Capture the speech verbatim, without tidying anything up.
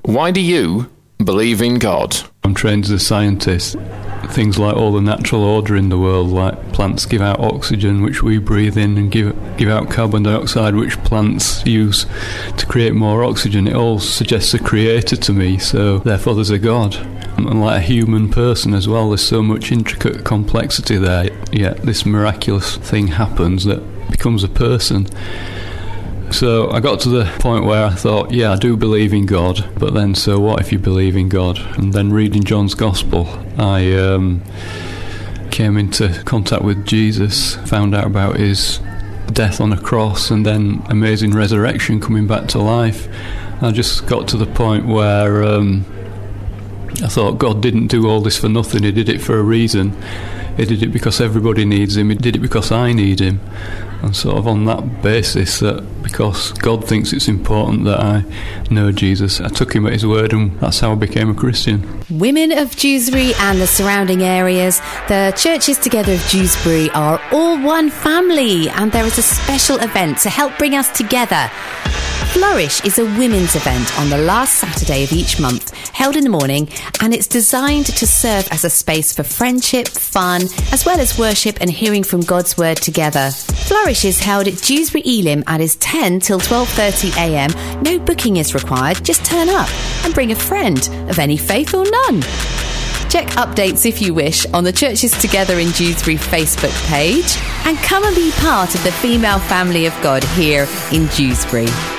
Why do you believe in God? I'm trained as a scientist. Things like all the natural order in the world, like plants give out oxygen which we breathe in and give give out carbon dioxide which plants use to create more oxygen. It all suggests a creator to me, so therefore there's a God. And like a human person as well, there's so much intricate complexity there, yet this miraculous thing happens that becomes a person. So I got to the point where I thought, yeah, I do believe in God, but then so what if you believe in God? And then reading John's Gospel, I um, came into contact with Jesus, found out about his death on a cross and then amazing resurrection, coming back to life. I just got to the point where um, I thought God didn't do all this for nothing. He did it for a reason. He did it because everybody needs him. He did it because I need him. And sort of on that basis, that because God thinks it's important that I know Jesus, I took him at his word, and that's how I became a Christian. Women of Dewsbury and the surrounding areas, the Churches Together of Dewsbury are all one family, and there is a special event to help bring us together. Flourish is a women's event on the last Saturday of each month, held in the morning, and it's designed to serve as a space for friendship, fun, as well as worship and hearing from God's word together. Flourish is held at Dewsbury Elim and is ten till twelve thirty a m. No booking is required, just turn up and bring a friend of any faith or none. Check updates if you wish on the Churches Together in Dewsbury Facebook page, and come and be part of the female family of God here in Dewsbury.